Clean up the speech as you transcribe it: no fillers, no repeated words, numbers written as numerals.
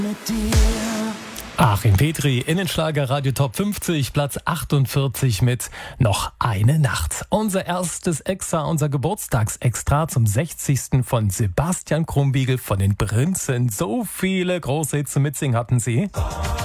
Achim Petri in den Schlager Radio Top 50, Platz 48 mit Noch eine Nacht. Unser erstes Extra, unser Geburtstagsextra zum 60. von Sebastian Krumbiegel von den Prinzen. So viele große Hits zum Mitsingen hatten sie.